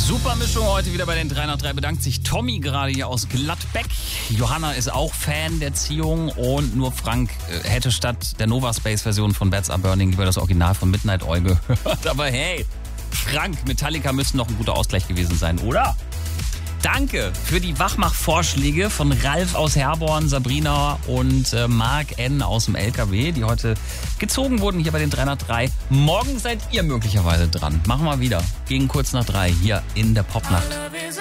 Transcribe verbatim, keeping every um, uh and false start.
Super Mischung heute wieder bei den drei nach drei. Bedankt sich Tommy gerade hier aus Gladbeck. Johanna ist auch Fan der Ziehung und nur Frank äh, hätte statt der Nova Space Version von Bats Are Burning lieber das Original von Midnight Oil gehört. Aber hey, Frank, Metallica müssten noch ein guter Ausgleich gewesen sein, oder? Danke für die Wachmach-Vorschläge von Ralf aus Herborn, Sabrina und äh, Marc N. aus dem L K W, die heute gezogen wurden hier bei den drei nach drei. Morgen seid ihr möglicherweise dran. Machen wir wieder gegen kurz nach drei hier in der Popnacht.